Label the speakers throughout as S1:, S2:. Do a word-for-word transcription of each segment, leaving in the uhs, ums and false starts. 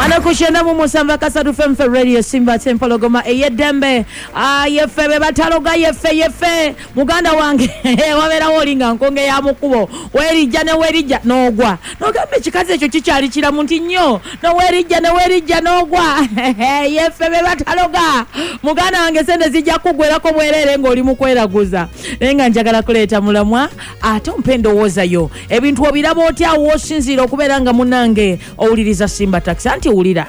S1: Ana kushenda mu musamba kasatu F M Radio Simba Tempologoma eyedembe ayefe be bataloga yefe yefe muganda wange wabera wolinga nkonge ya mukubo werija ne werija nogwa nogambe kikaze ekyo kikyali kiramu nti nnyo no werija ne werija nogwa yefe be bataloga muganda wange sende zijja kugwerako bwerere ng'oli mu kweraguza nenga njagala kuleeta mulamwa ate mpendo wozayo ebintu obiraba otya wosinzira okubeera nga munange owuliriza Simba Taxi anti ulira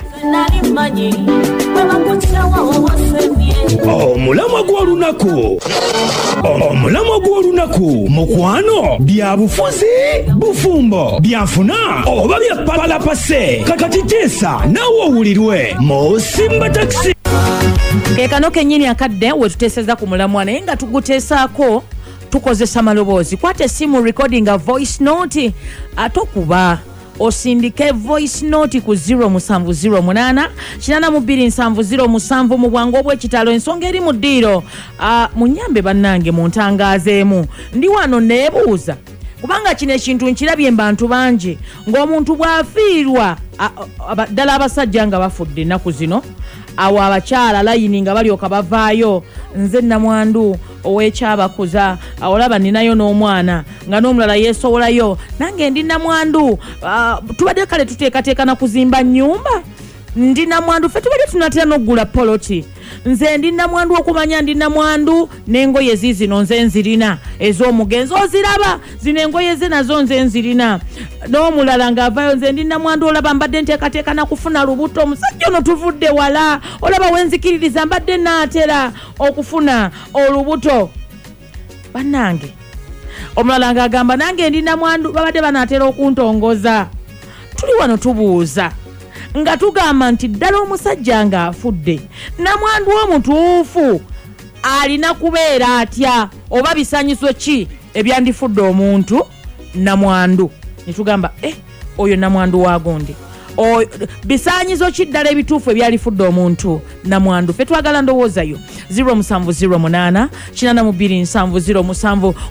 S2: omulamwa gw'olunaku omulamwa gw'olunaku mukwano bya bufuzi bufumbo byafuna oba bya palapase kakati teesa nawe owulirwe mu Simba Taxi.
S1: Kekano kenyini akadde we tuteseza ku mulamwa naye nga tuguteesaako tukozesa maloboozi kwate simu recording a voice note atokuba osindike voice note ku zero musanvu zero munana kinana mu bbiri nsanvu zero musanvu mu bwangu obw'ekitalo ensonga eri mu ddiiro uh, munyambe bannange mu ntangaazeemu ndi wano neebuuza kubanga kino ekintu nkirabye bantu bangi ng'omuntu bw'afiirwa ddala abasajja nga bafudde ennaku zino awo abakyala layini nga balyoka bavaayo nze namwandu ow'ekyabakuza olaba ninayo n'omwana nga n'omulala yeesowolayo nange ndi namwandu uh, tubadde kale tuteekateeka na kuzimba nnyumba ndi namwandu ffe tubadde tunatera n'oggula poloti nze ndi namwandu okumanya ndi namwandu n'engoye ziizino nze nzirina ez'omugenzi oziraba zino engoye ze nazo nze nzirina n'omulala ng'avaayo nze ndi namwandu olaba mbadde nteekateeka na kufuna lubuto omusajja ono tuvudde wala olaba wenzikiririza mbadde naatera okufuna olubuto bannange omulala ng'agamba nange ndi namwandu babadde banaatera okuntongoza tuli wano tubuuza nga tugamba nti ddala omusajja ng'afudde namwandu omutuufu alina kubeera atya oba bisaanyizo ki ebyandifudde omuntu namwandu ne tugamba eh oyo namwandu wagundi bisaanyizo ki ddala ebituufu ebyalifudde omuntu namwandu ffe twagala ndowoozayo zero musanvu zero munana kinana mu bbiri nsanvu zero musanvu